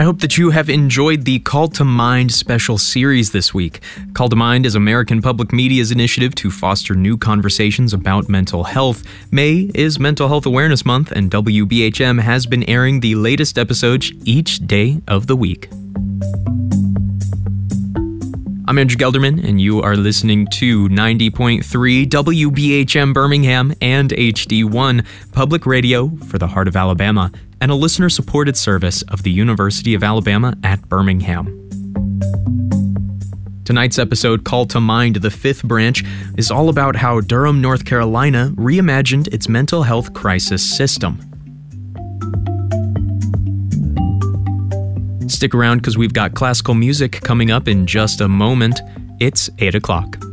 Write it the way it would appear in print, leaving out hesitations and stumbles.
I hope that you have enjoyed the Call to Mind special series this week. Call to Mind is American Public Media's initiative to foster new conversations about mental health. May is Mental Health Awareness Month, and WBHM has been airing the latest episodes each day of the week. I'm Andrew Gelderman, and you are listening to 90.3 WBHM Birmingham and HD1, public radio for the heart of Alabama, and a listener-supported service of the University of Alabama at Birmingham. Tonight's episode, Call to Mind, the Fifth Branch, is all about how Durham, North Carolina reimagined its mental health crisis system. Stick around because we've got classical music coming up in just a moment. It's 8 o'clock.